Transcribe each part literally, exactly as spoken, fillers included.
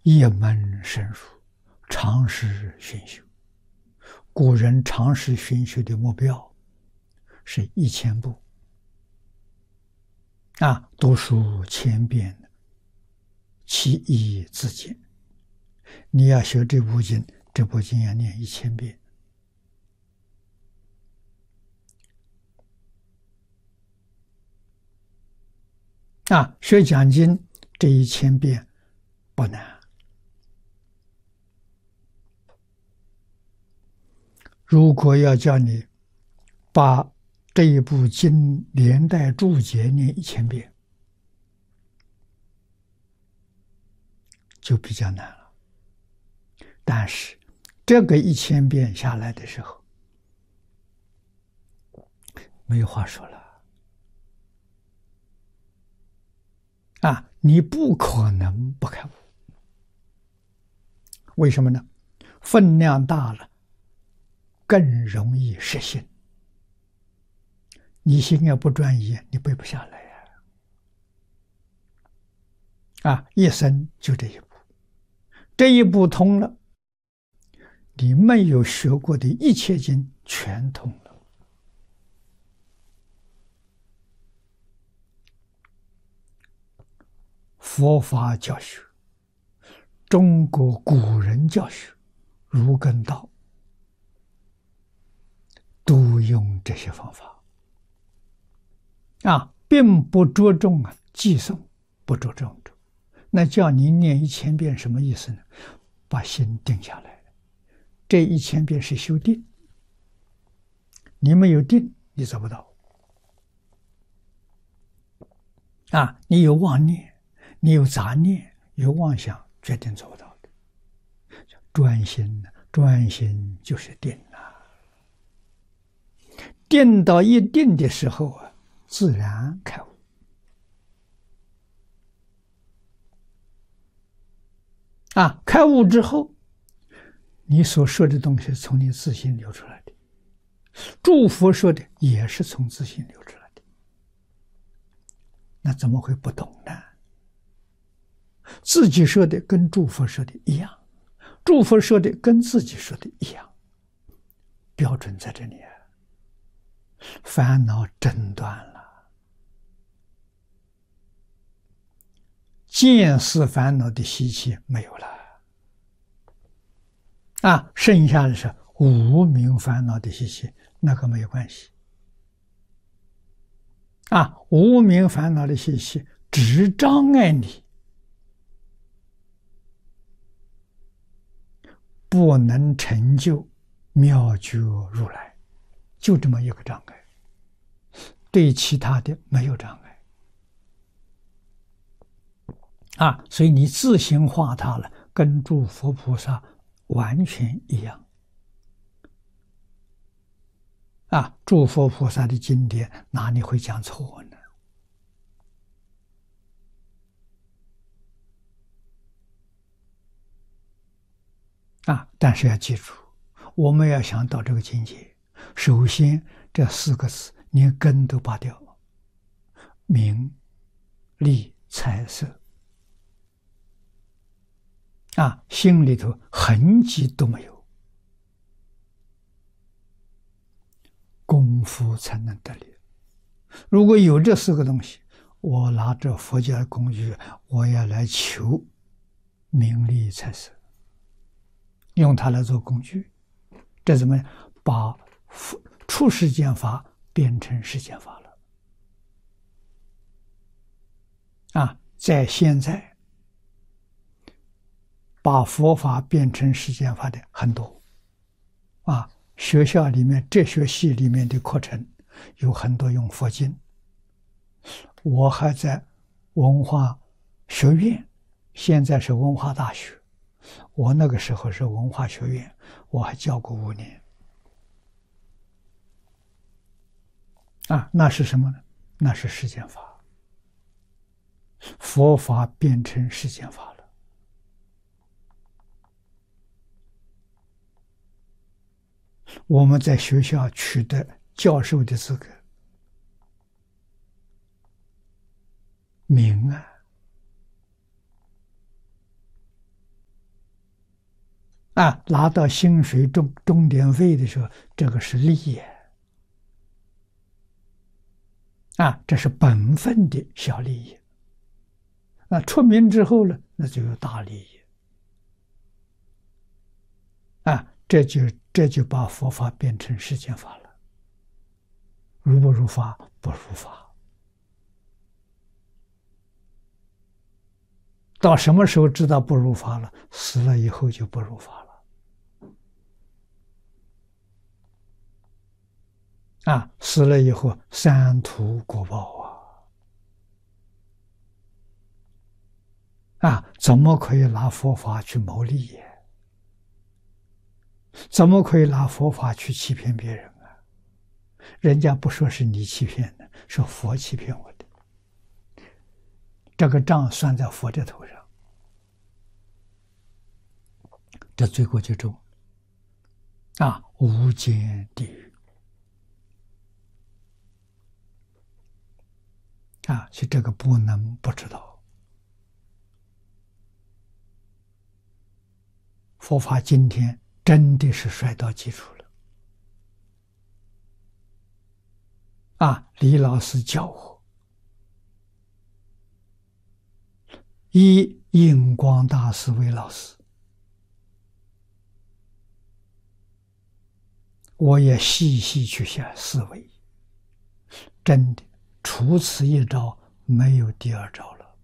一门深入，长时熏修。古人长时熏修的目标是一千部啊，读书千遍，其义自见。你要学这部经，这部经要念一千遍啊。学讲经这一千遍不难。如果要叫你把这一部经连带注解念一千遍，就比较难了。但是这个一千遍下来的时候，没有话说了啊！你不可能不开悟，为什么呢？分量大了，更容易失心。你心要不专一，你背不下来呀！啊，一生就这一步，这一步通了，你没有学过的一切经全通了。佛法教学，中国古人教学，儒艮道都用这些方法啊，并不着重啊记诵，不着重。那叫你念一千遍什么意思呢？把心定下来。这一千遍是修定，你没有定，你做不到啊！你有妄念，你有杂念，有妄想，决定做不到的。专心，专心就是定啊！定到一定的时候啊，自然开悟啊！开悟之后，你所说的东西从你自心流出来的，诸佛说的也是从自心流出来的，那怎么会不懂呢？自己说的跟诸佛说的一样，诸佛说的跟自己说的一样，标准在这里啊！烦恼真断了，见思烦恼的习气没有了啊，剩下的是无明烦恼的习气，那个没有关系啊。无明烦恼的习气只障碍你不能成就妙觉如来，就这么一个障碍，对其他的没有障碍啊。所以你自行化它了，跟诸佛菩萨完全一样啊！诸佛菩萨的经典哪里会讲错呢？啊！但是要记住，我们要想到这个境界，首先这四个字连根都拔掉，名利财色啊，心里头痕迹都没有，功夫才能得力。如果有这四个东西，我拿着佛教的工具，我要来求名利财色，用它来做工具，这怎么把出世间法变成世间法了啊？在现在把佛法变成世间法的很多啊，学校里面哲学系里面的课程有很多用佛经。我还在文化学院，现在是文化大学，我那个时候是文化学院，我还教过五年啊。那是什么呢？那是世间法，佛法变成世间法了。我们在学校取得教授的资格，名啊， 啊，拿到薪水钟钟点费的时候，这个是利益啊，这是本分的小利益。啊，出名之后呢，那就有大利益啊，这就这就把佛法变成世间法了。如不如法？不如法。到什么时候知道不如法了？死了以后就不如法了。啊，死了以后三途果报啊！啊，怎么可以拿佛法去谋利益？怎么可以拿佛法去欺骗别人啊？人家不说是你欺骗的，是佛欺骗我的，这个账算在佛的头上，这罪过就重啊！无间地狱啊！所以这个不能不知道。佛法今天真的是摔到基础了啊！李老师教我，以印光大师为老师，我也细细去想思维，真的除此一招没有第二招了。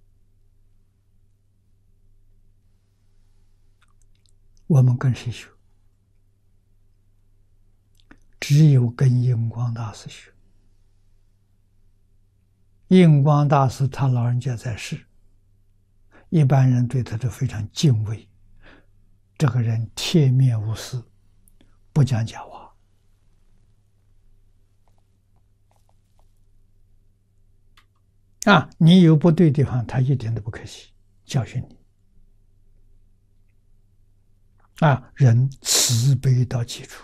我们跟谁学？只有跟印光大师学。印光大师他老人家在世，一般人对他都非常敬畏，这个人铁面无私，不讲假话啊！你有不对的地方，他一点都不客气教训你啊！人慈悲到极处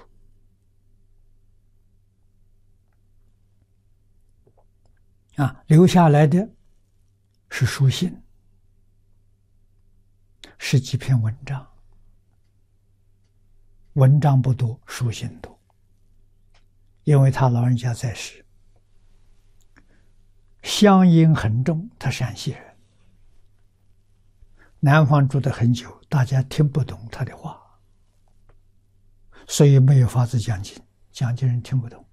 啊！留下来的是书信，是几篇文章，文章不多，书信多。因为他老人家在世，乡音很重，他陕西人，南方住得很久，大家听不懂他的话，所以没有法子讲经，讲经人听不懂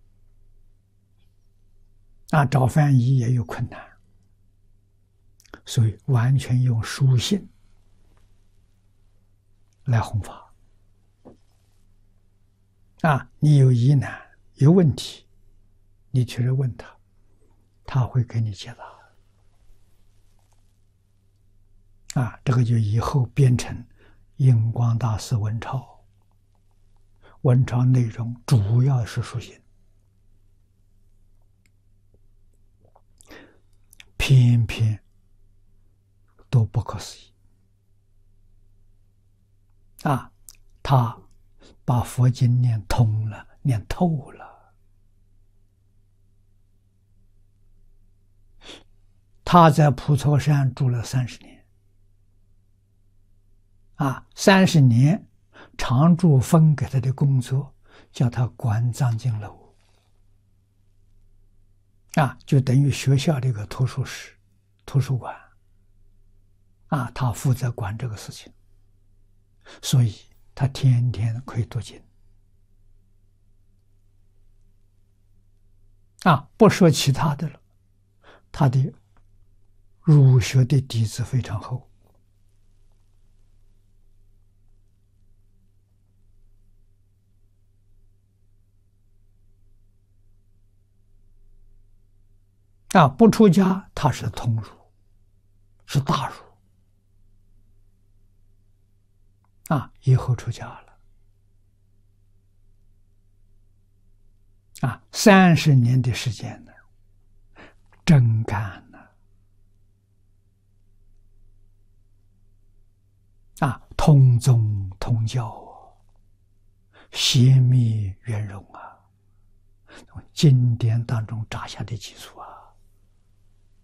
啊，找翻译也有困难，所以完全用书信来弘法啊！你有疑难有问题，你去问他，他会给你解答啊！这个就以后编成印光大师文钞，文钞内容主要是书信，偏偏都不可思议啊！他把佛经念通了，念透了。他在普陀山住了三十年啊，三十年常住分给他的工作，叫他管藏经楼啊，就等于学校这个图书室、图书馆啊，他负责管这个事情，所以他天天可以读经啊。不说其他的了，他的儒学的底子非常厚啊，不出家他是通儒，是大儒啊，以后出家了啊，三十年的时间呢，真干呢啊，通宗通教，邪密圆融啊，经典当中扎下的基础啊。